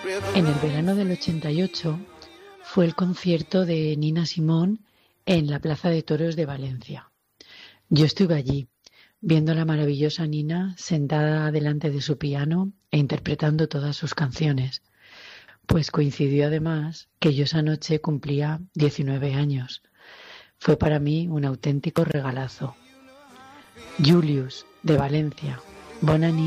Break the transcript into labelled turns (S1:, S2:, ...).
S1: En el verano del 88 fue el concierto de Nina Simone en la Plaza de Toros de Valencia. Yo estuve allí, viendo a la maravillosa Nina sentada delante de su piano e interpretando todas sus canciones. Pues coincidió además que yo esa noche cumplía 19 años. Fue para mí un auténtico regalazo. Julius, de Valencia. Bona nit.